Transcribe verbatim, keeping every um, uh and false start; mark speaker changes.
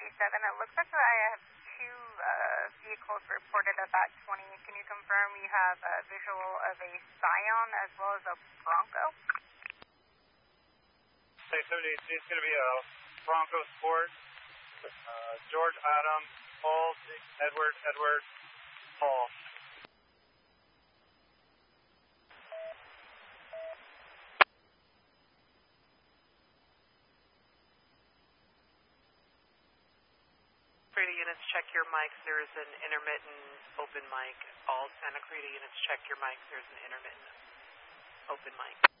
Speaker 1: ninety-seven. It looks like I have two uh, vehicles reported at that twenty. Can you confirm you have a visual of a Scion as well as a Bronco?
Speaker 2: Hey, seventy-eight, it's going to be a Bronco Sport, uh, George Adam, Paul, Edward, Edward, Paul.
Speaker 3: Creta units, check your mics. There is an intermittent open mic. All Santa Creta units, check your mics. There's an intermittent open mic.